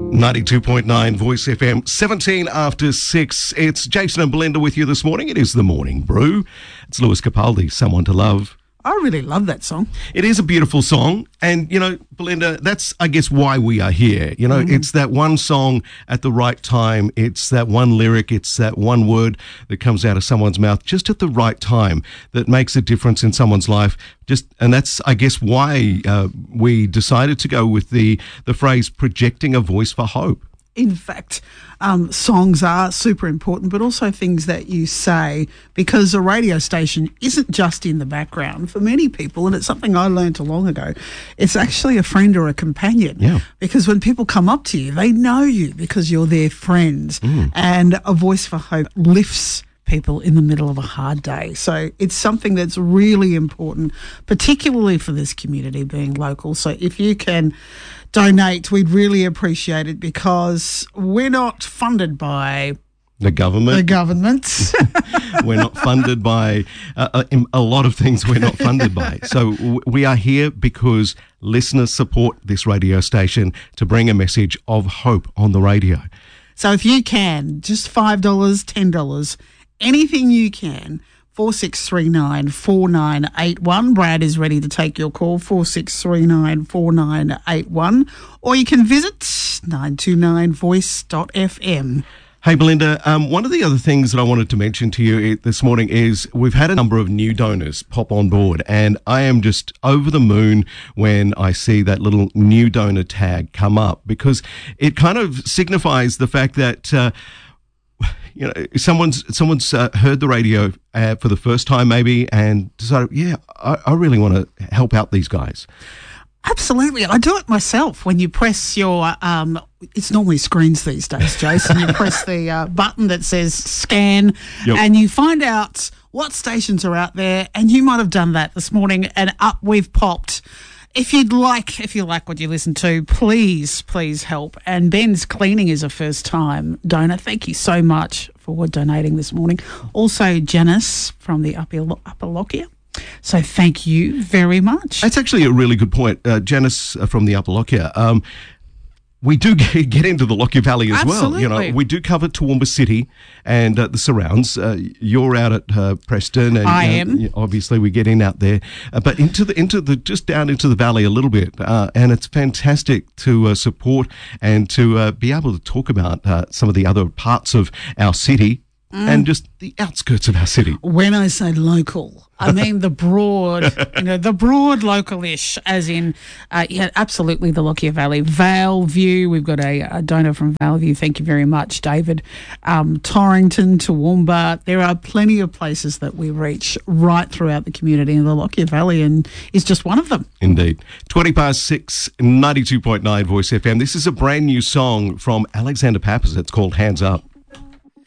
92.9 Voice FM, 17 after 6. It's Jason and Belinda with you this morning. It is the Morning Brew. It's Lewis Capaldi, Someone to Love. I really love that song. It is a beautiful song. And, you know, Belinda, that's, I guess, why we are here. You know, It's that one song at the right time. It's that one lyric. It's that one word that comes out of someone's mouth just at the right time that makes a difference in someone's life. And that's, I guess, why we decided to go with the phrase projecting a voice for hope. In fact, songs are super important, but also things that you say, because a radio station isn't just in the background for many people, and it's something I learned long ago. It's actually a friend or a companion. Yeah. Because when people come up to you, they know you because you're their friends, and a voice for hope lifts people in the middle of a hard day. So it's something that's really important, particularly for this community being local. So if you can donate, we'd really appreciate it, because we're not funded by the government. We're not funded by a lot of things we're not funded by. So we are here because listeners support this radio station to bring a message of hope on the radio. So if you can, just $5, $10, anything you can, 4639 4981. Brad is ready to take your call, 4639 4981. Or you can visit 929voice.fm. Hey, Belinda, one of the other things that I wanted to mention to you this morning is we've had a number of new donors pop on board, and I am just over the moon when I see that little new donor tag come up, because it kind of signifies the fact that you know, someone's heard the radio for the first time maybe and decided, I really want to help out these guys. Absolutely. I do it myself. When you press your, it's normally screens these days, Jason, you press the button that says scan, and you find out what stations are out there, and you might have done that this morning, and up we've popped. If you like what you listen to, please help. And Ben's Cleaning is a first-time donor. Thank you so much for donating this morning. Also, Janice from the Upper Lockyer. So thank you very much. That's actually a really good point. Janice from the Upper Lockyer. We do get into the Lockyer Valley as well. You know, we do cover Toowoomba City and the surrounds. You're out at Preston, and I am. Obviously, we get in out there, but just down into the valley a little bit, and it's fantastic to support and to be able to talk about some of the other parts of our city. And just the outskirts of our city. When I say local, I mean the broad, the broad local-ish, as in, absolutely the Lockyer Valley. Valeview, we've got a donor from Valeview. Thank you very much, David. Torrington, Toowoomba. There are plenty of places that we reach right throughout the community, and the Lockyer Valley is just one of them. Indeed. 6:20, 92.9 Voice FM. This is a brand new song from Alexander Pappas. It's called Hands Up.